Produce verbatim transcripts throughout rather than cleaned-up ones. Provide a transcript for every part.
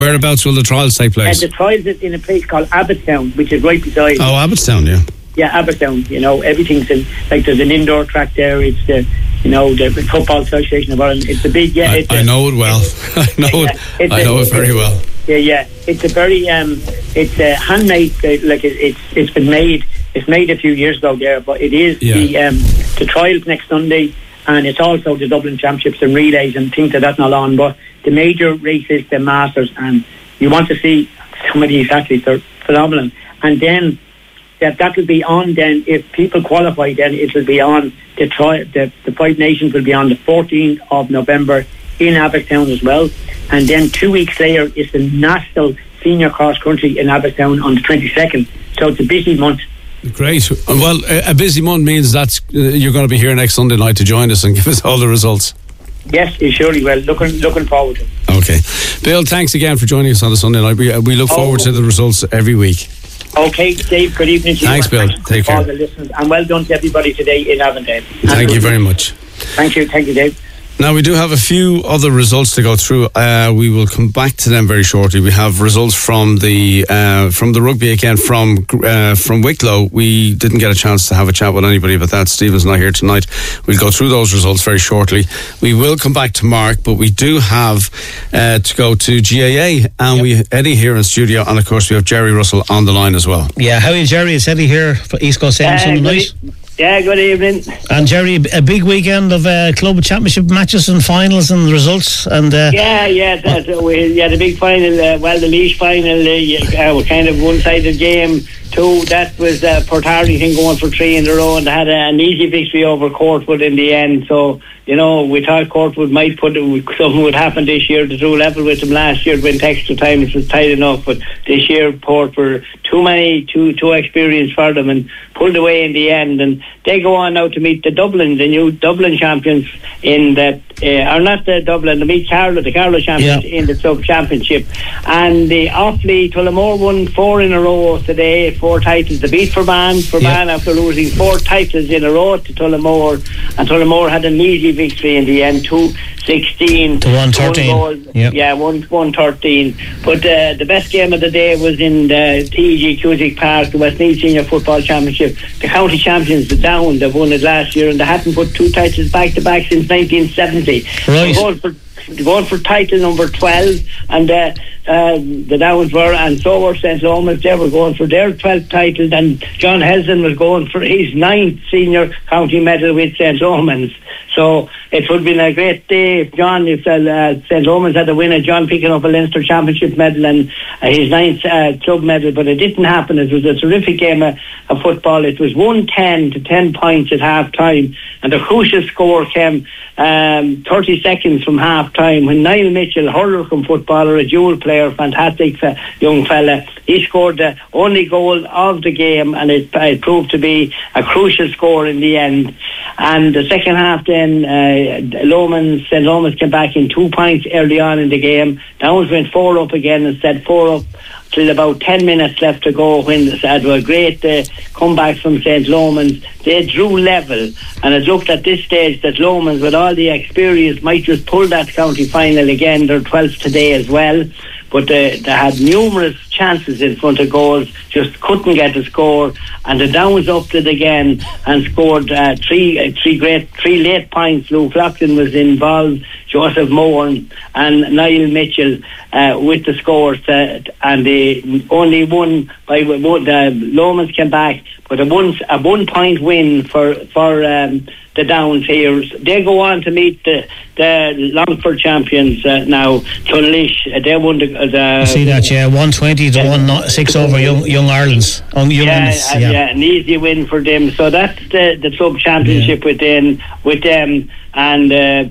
Whereabouts will the trials take place? And the trials is in a place called Abbottstown, which is right beside. Oh, Abbottstown, yeah. Yeah, Abbottstown. You know, everything's in, like there's an indoor track there. It's the, you know, the Football Association of Ireland. It's a big, yeah. I, it's I a, know it well. I know yeah, it. I know a, it very well. Yeah, yeah. It's a very, um, it's a handmade. Uh, like it, it's, it's been made. It's made a few years ago there, but it is yeah. the um, the trials next Sunday, and it's also the Dublin Championships and relays and things like that not on. But the major races, the Masters, and you want to see some of these athletes are phenomenal. And then that that will be on. Then if people qualify, then it will be on the tri- the the Five Nations will be on the fourteenth of November in Abbottstown as well. And then two weeks later is the National Senior Cross Country in Abbottstown on the twenty-second. So it's a busy month. Great. Well, a busy month means that's uh, you're going to be here next Sunday night to join us and give us all the results. Yes, you surely will. Looking looking forward to it. Okay. Bill, thanks again for joining us on the Sunday night. We, we look forward oh. to the results every week. Okay, Dave, good evening to you. Thanks, Bill. Thanks Take care. All the listeners, and well done to everybody today in Avondale. Thank and you very much. Thank you. Thank you, Dave. Now, we do have a few other results to go through. Uh, we will come back to them very shortly. We have results from the uh, from the rugby again from uh, from Wicklow. We didn't get a chance to have a chat with anybody about that. Stephen's not here tonight. We'll go through those results very shortly. We will come back to Mark, but we do have uh, to go to G A A, and yep. we Eddie here in studio, and of course we have Jerry Russell on the line as well. Yeah, how are you, Jerry? It's Eddie here for East Coast uh, Sunday night. Yeah, good evening. And Jerry, a big weekend of uh, club championship matches and finals and results. And uh, yeah, yeah, that's, uh, we had a big final. Uh, well, the Laois final, uh, uh, kind of one-sided game. Two, that was uh, Port Harrington going for three in a row, and they had a, an easy victory over Courtwood in the end. So, you know, we thought Courtwood might put it, something would happen this year to do level with them last year. It went extra time, it was tight enough, but this year Port were too many, too too experienced for them, and pulled away in the end. And they go on now to meet the Dublin, the new Dublin champions in the, uh, or not the Dublin, they meet Carlow, the Carlow champions yeah. in the sub championship. And the Offaly, Tullamore won four in a row today. Four titles. They beat Fermanagh. Fermanagh yeah. after losing four titles in a row to Tullamore, and Tullamore had an easy victory in the end, two sixteen to one thirteen. Yep. Yeah, one one thirteen. But uh, the best game of the day was in the T E G Cusick Park, the Westmeath Senior Football Championship. The county champions, the Down, they won it last year, and they hadn't put two titles back to back since nineteen seventy. Right. Going for, going for title number twelve, and uh, uh, the Downs were, and so were Saint Lomans. They were going for their twelfth title, and John Helsden was going for his ninth senior county medal with Saint Lomans. So it would have been a great day if John, if uh, Saint Lomans had a winner, John picking up a Leinster Championship medal and uh, his ninth uh, club medal, but it didn't happen. It was a terrific game of, of football. It was one ten to ten points at half time, and the crucial score came um, thirty seconds from half time when Niall Mitchell, Hurlercombe footballer, a dual player, fantastic fe- young fella, he scored the only goal of the game, and it, it proved to be a crucial score in the end. And the second half then, uh, Lomans, Saint Lomans came back in two points early on in the game. Downs went four up again, instead four up till about ten minutes left to go, when they had a great uh, comeback from Saint Lomans. They drew level, and it looked at this stage that Lomans, with all the experience, might just pull that county final again. They're twelfth today as well, but uh, they had numerous chances in front of goals, just couldn't get the score, and the Downs upped it again and scored uh, three uh, three great three late points. Lou Flockton was involved, Joseph Moran and Niall Mitchell uh, with the scores, uh, and they only won by one. The Lomans came back, but a one a one point win for for um, the Downs here. They go on to meet the the Longford champions uh, now, Tunlish. Uh, they won the. the I see that, yeah, one twenty to one six over Young Young Ireland's. Um, young yeah, Ireland's, uh, yeah, yeah, an easy win for them. So that's the the club championship yeah. within with them, and uh,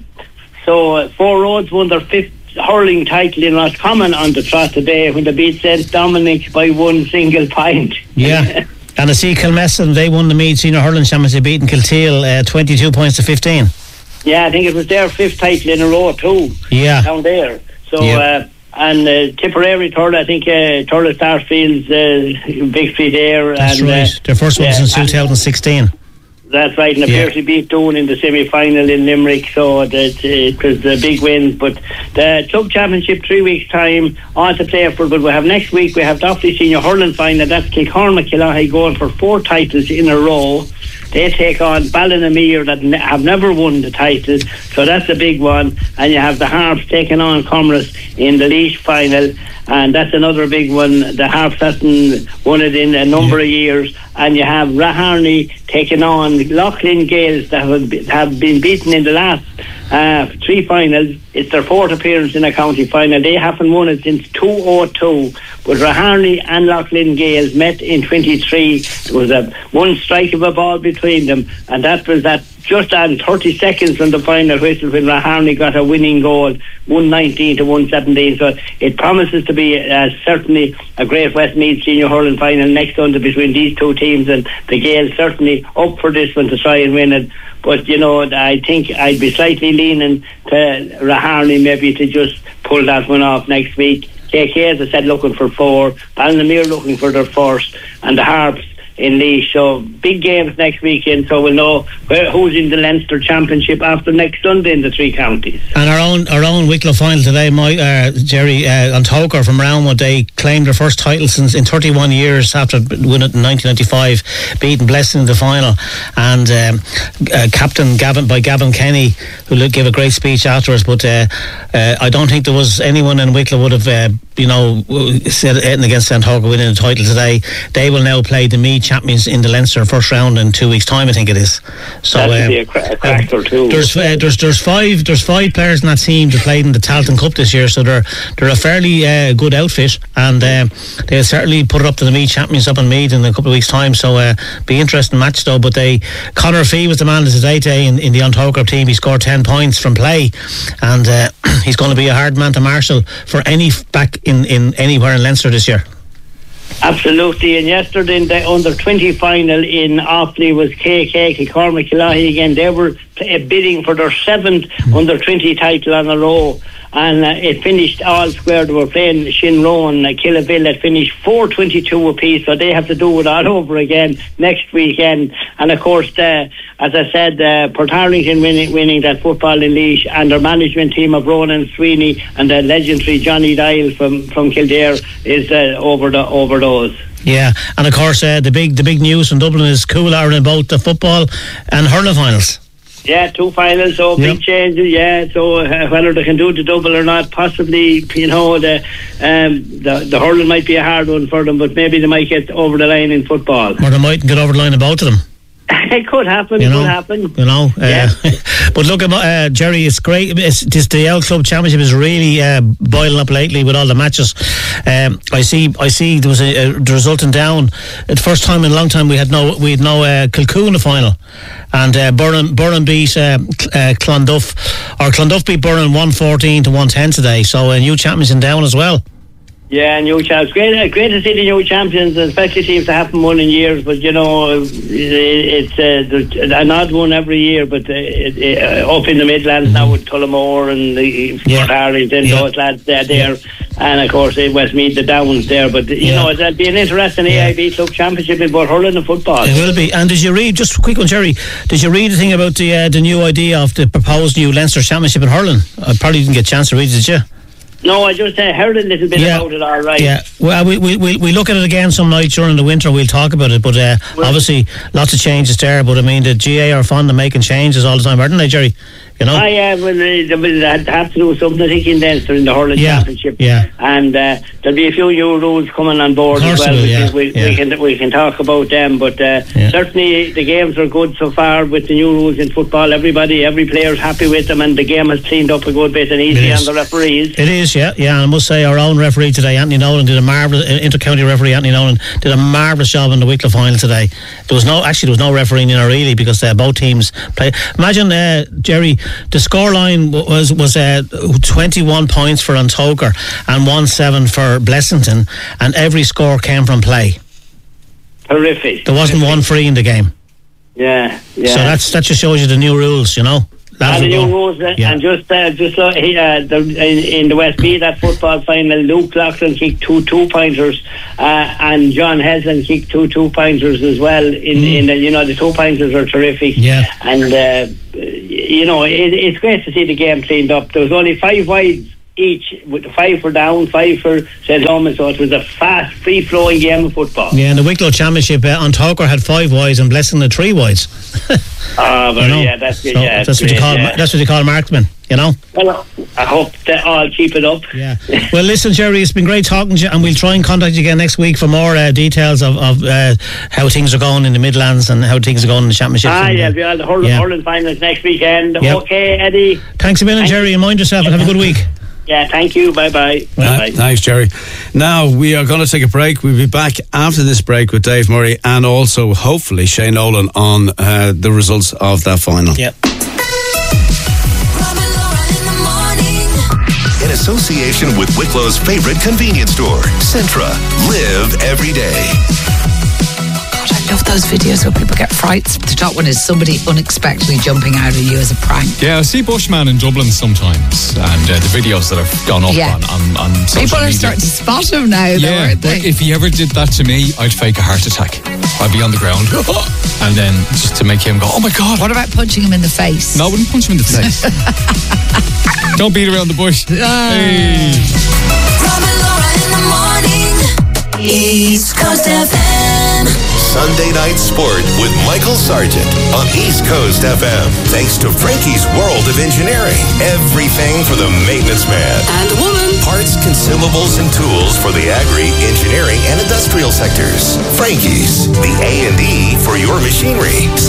so uh, Four Roads won their fifth hurling title in Roscommon on the trot today when they beat Saint Dominic by one single point. Yeah. And I see Kilmesson, they won the Meath Senior Hurling Championship, beating Kilteal uh, twenty-two points to fifteen. Yeah, I think it was their fifth title in a row too. Yeah. Down there. So, yeah. uh, and uh, Tipperary third, I think uh, Turles Starfield's uh, victory there. That's and, right. Uh, Their first one yeah, since two thousand sixteen. That's right, and Yeah. apparently beat Doon in the semi-final in Limerick, so that it was a big win. But the club championship, three weeks' time, on to play for. But we have next week, we have the Offaly Senior Hurling final. That's Kilcormac Killahy going for four titles in a row. They take on Ballinamuir that ne- have never won the title, so that's a big one. And you have the Harps taking on Commerce in the Laois final, and that's another big one. The Harps hasn't won it in a number yeah. of years. And you have Raharney taking on Loughlin Gales that have been, have been beaten in the last uh, three finals. It's their fourth appearance in a county final. They haven't won it since two thousand two. But Raharney and Loughlin Gales met in twenty-three. There was a one strike of a ball between them, and that was at just on thirty seconds from the final whistle when Raharney got a winning goal, one nineteen to one seventeen. So it promises to be uh, certainly a great Westmeath Senior Hurling final next Sunday between these two teams, and the Gales certainly up for this one to try and win it. But you know, I think I'd be slightly leaning to Raharney maybe to just pull that one off next week. K K, as I said, looking for four, Ballinamuir looking for their first, and the Harps in Laois. So big games next weekend, so we'll know where, who's in the Leinster Championship after next Sunday in the three counties. And our own our own Wicklow final today, my uh, Jerry uh, on Toker from Roundwood, they claimed their first title since in thirty-one years after winning it in nineteen ninety-five, beating Blessing in the final, and um, uh, captain Gavin by Gavin Kenny, who gave a great speech afterwards. But uh, uh, I don't think there was anyone in Wicklow would have uh, you know said anything against Saint Toker winning the title today. They will now play the Meath champions in the Leinster first round in two weeks' time, I think it is. So that would um, be a, cra- a cracker uh, too. There's uh, there's there's five there's five players in that team that played in the Talton Cup this year, so they're they're a fairly uh, good outfit, and um, they'll certainly put it up to the Meath champions up in Meath in a couple of weeks' time. So uh, be an interesting match though. But they Conor Fee was the man of the day today in, in the Antogher team. He scored ten points from play, and uh, he's going to be a hard man to marshal for any back in, in anywhere in Leinster this year. Absolutely, and yesterday in the under twenty final in Offaly was K K, Kilcormac Killahy again. They were bidding for their seventh mm. under twenty title on a row, and uh, it finished all square. They were playing Shinrone, uh, Killaville, that finished four twenty-two apiece, so they have to do it all over again next weekend. And of course, uh, as I said, uh, Port Harrington winning, winning that football in Laois, and their management team of Ronan Sweeney and the legendary Johnny Dial from, from Kildare is uh, over the over those. Yeah, and of course uh, the big the big news from Dublin is Cool Aaron about the football and hurling finals. Yeah, two finals, so yep. Big changes. Yeah, so uh, whether they can do the double or not, possibly, you know, the um, the the hurling might be a hard one for them, but maybe they might get over the line in football. Or they mightn't get over the line in both of them. It could happen. You it know, could happen. You know, yeah. uh, but look, uh, Jerry, it's great. It's, it's the L Club Championship is really uh, boiling up lately with all the matches. Um, I see. I see. There was a, a the resulting down. The first time in a long time we had no we had no uh, Kilcoon in the final, and uh, Burren Burren beat uh, uh, Clonduff, or Clonduff beat Burren one fourteen to one ten today. So a uh, new champions in down as well. Yeah, new champions. Great, great to see the new champions, especially teams that haven't won in years. But you know, it's uh, an odd one every year. But uh, it, uh, up in the Midlands mm-hmm. now with Tullamore and the yeah. Port Harrington, yeah. those lads they're there, yeah. and of course uh, Westmeath, the Downs there. But you yeah. know, it'll be an interesting yeah. A I B Club Championship in both hurling and football. It will be. And did you read just a quick one, Jerry? Did you read the thing about the uh, the new idea of the proposed new Leinster Championship in hurling? I probably didn't get a chance to read it, did you? No, I just uh, heard a little bit yeah. about it, all right. Yeah, well, we we we we look at it again some night during the winter. We'll talk about it, but uh, well, obviously lots of changes there. But I mean, the G A are fond of making changes all the time, aren't they, Jerry? You know? Ah, yeah, well, they have to do something, I think, in Leinster in the hurling yeah, championship. Yeah. And uh, there'll be a few new rules coming on board as well. Will, which yeah, is, we, yeah. we can we can talk about them, but uh, yeah. certainly the games are good so far with the new rules in football. Everybody, every player's happy with them, and the game has cleaned up a good bit and easy on the referees. It is, yeah, yeah. And I must say, our own referee today, Anthony Nolan, did a marvellous uh, inter-county referee. Anthony Nolan did a marvellous job in the Wicklow final today. There was no actually there was no refereeing in it really because uh, both teams play. Imagine, uh, Jerry, the scoreline was was uh, twenty-one points for Antogher and one seven for Blessington, and every score came from play. Horrific. There wasn't Horrific. one free in the game. Yeah, yeah. So that's that just shows you the new rules, you know. Had a new rules, uh, Yeah. and just uh, just uh, he, uh, the, in, in the West B, that football final, Luke Loughlin kicked two two pointers, uh, and John Heslin kicked two two pointers as well. In, Mm. in the, you know, the two pointers are terrific. Yeah. And uh, you know, it, it's great to see the game cleaned up. There was only five wides each, with five for down, five for Saint Loman, so it was a fast, free-flowing game of football. Yeah, and the Wicklow Championship, uh, Antoker had five wides and Blessing had three wides. Ah, but You know? yeah, that's So yeah, that's what you call yeah. that's what you call marksman. You know. Well, I hope that I'll keep it up. Yeah. Well, listen, Jerry, it's been great talking to you, and we'll try and contact you again next week for more uh, details of, of uh, how things are going in the Midlands and how things are going in the championship. Ah, and, yeah, uh, we have the hurling, yeah. hurling finals next weekend. Yep. Okay, Eddie. Thanks a million, Thank Jerry, and mind yourself and have a good week. Yeah, thank you. Bye bye. Uh, thanks, Jerry. Now, we are going to take a break. We'll be back after this break with Dave Murray and also, hopefully, Shane Nolan on uh, the results of that final. Yep. In association with Wicklow's favorite convenience store, Centra. Live every day. God, I love those videos where people get frights. The top one is somebody unexpectedly jumping out at you as a prank. Yeah, I see Bushman in Dublin sometimes, and uh, the videos that have gone up Yeah. on, on, on social People are media. starting to spot him now, though, Yeah, aren't but they? if he ever did that to me, I'd fake a heart attack. I'd be on the ground, and then just to make him go, oh my God. What about punching him in the face? No, I wouldn't punch him in the face. Don't beat around the bush. Ah. Hey. Rob and Laura in the morning. East Coast F M. Sunday Night Sport with Michael Sargent on East Coast F M. Thanks to Frankie's World of Engineering. Everything for the maintenance man. And woman. Parts, consumables, and tools for the agri, engineering, and industrial sectors. Frankie's, the A and E for your machinery.